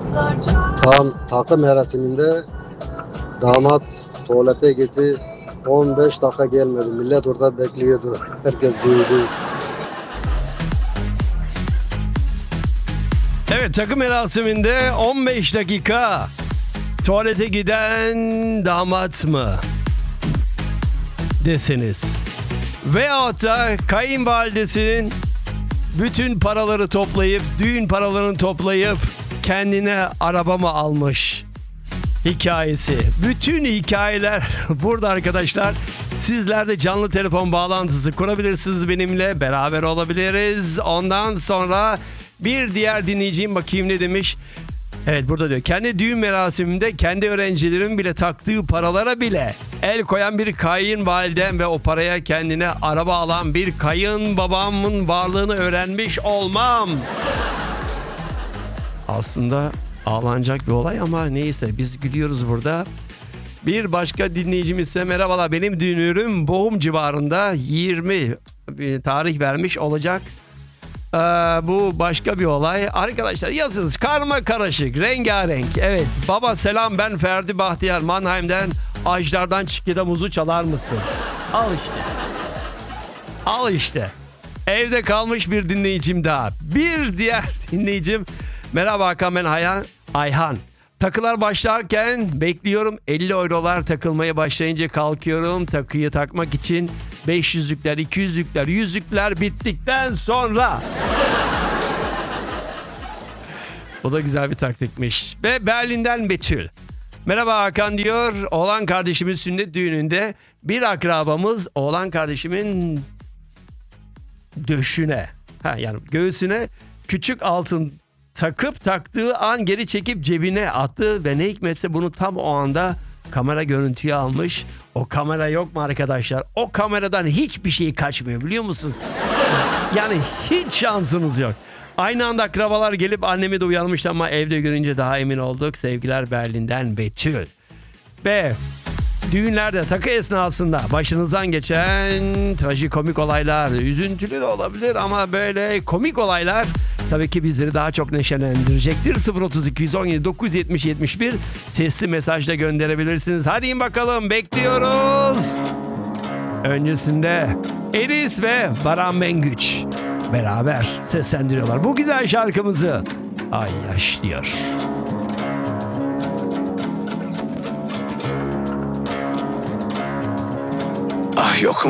Tam takım merasiminde damat tuvalete gitti. 15 dakika gelmedi. Millet orada bekliyordu. Herkes büyüdü. Evet, takım merasiminde 15 dakika tuvalete giden damat mı deseniz. Veyahut da kayınvalidesinin bütün paraları toplayıp, düğün paralarını toplayıp kendine araba mı almış hikayesi. Bütün hikayeler burada arkadaşlar. Sizler de canlı telefon bağlantısı kurabilirsiniz benimle. Beraber olabiliriz. Ondan sonra bir diğer dinleyicim bakayım ne demiş. Evet, burada diyor. Kendi düğün merasiminde kendi öğrencilerimin bile taktığı paralara bile el koyan bir kayınvalidem ve o paraya kendine araba alan bir kayınbabamın varlığını öğrenmiş olmam. Aslında ağlanacak bir olay ama neyse, biz gülüyoruz burada. Bir başka dinleyicimiz ise merhabalar, benim düğünüm Bohum civarında 20 tarih vermiş olacak. Bu başka bir olay. Arkadaşlar yazınız, karma karışık, rengarenk. Evet, baba selam, ben Ferdi Bahtiyar Mannheim'den. Ağaçlardan Çikkida muzu çalar mısın? Al işte. Al işte. Evde kalmış bir dinleyicim daha. Bir diğer dinleyicim. Merhaba Hakan, ben Ayhan. Takılar başlarken bekliyorum. 50 eurolar takılmaya başlayınca kalkıyorum. Takıyı takmak için 500'lükler, 200'lükler, 100'lükler bittikten sonra. O da güzel bir taktikmiş. Ve Berlin'den Betül. Merhaba Hakan diyor. Oğlan kardeşimin sünnet düğününde bir akrabamız oğlan kardeşimin döşüne, yani göğsüne küçük altın takıp taktığı an geri çekip cebine attı ve ne hikmetse bunu tam o anda kamera görüntüye almış. O kamera yok mu arkadaşlar? O kameradan hiçbir şey kaçmıyor, biliyor musunuz? Yani hiç şansınız yok. Aynı anda akrabalar gelip annemi de uyarmıştı ama evde görünce daha emin olduk. Sevgiler Berlin'den Betül. Ve düğünlerde takı esnasında başınızdan geçen trajikomik olaylar, üzüntülü de olabilir ama böyle komik olaylar tabii ki bizleri daha çok neşelendirecektir. 032 117 970 71 sesli mesajla gönderebilirsiniz. Hadi bakalım, bekliyoruz. Öncesinde Elis ve Baran Mengüç beraber seslendiriyorlar bu güzel şarkımızı. Ay yaş diyor. Ah yok